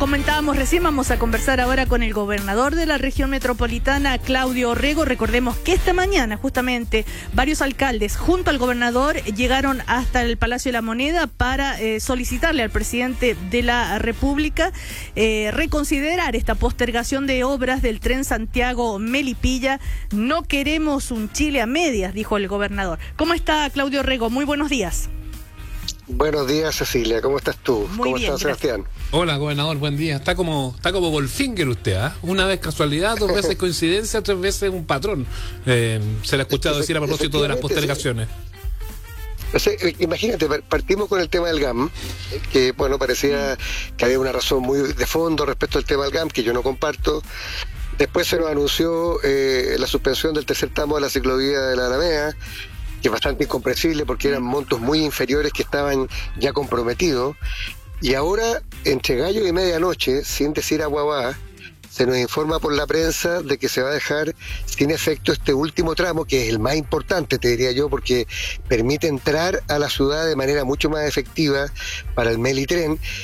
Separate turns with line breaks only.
Comentábamos recién, vamos a conversar ahora con el gobernador de la región metropolitana, Claudio Rego. Recordemos que esta mañana justamente varios alcaldes junto al gobernador llegaron hasta el Palacio de la Moneda para solicitarle al presidente de la República reconsiderar esta postergación de obras del tren Santiago-Melipilla. No queremos un Chile a medias, dijo el gobernador. ¿Cómo está, Claudio Rego? Muy buenos días.
Buenos días, Cecilia. ¿Cómo estás tú?
Muy bien,
¿Cómo estás, Sebastián?
Hola, gobernador, buen día. Está como Goldfinger usted, ¿ah? Una vez casualidad, dos veces coincidencia, tres veces un patrón. Se le ha escuchado decir a propósito de las postergaciones.
Sí. Imagínate, partimos con el tema del GAM, que bueno, parecía que había una razón muy de fondo respecto al tema del GAM, que yo no comparto. Después se nos anunció la suspensión del tercer tramo de la ciclovía de la Alameda, que es bastante incomprensible porque eran montos muy inferiores que estaban ya comprometidos. Y ahora, entre gallo y medianoche, sin decir aguabá, se nos informa por la prensa de que se va a dejar sin efecto este último tramo, que es el más importante, te diría yo, porque permite entrar a la ciudad de manera mucho más efectiva para el Melitren.